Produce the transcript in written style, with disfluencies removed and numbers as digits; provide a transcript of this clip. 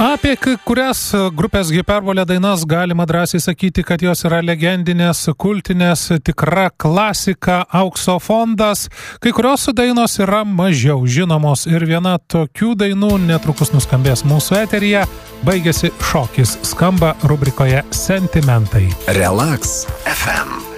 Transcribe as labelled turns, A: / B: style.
A: Apie kai kurias grupės Hiperbolė dainas galima drąsiai sakyti, kad jos yra legendinės, kultinės, tikra klasika, aukso fondas. Kai kurios dainos yra mažiau žinomos ir viena tokių dainų netrukus nuskambės mūsų eteryje. Baigėsi šokis, skamba rubrikoje Sentimentai.
B: Relax FM.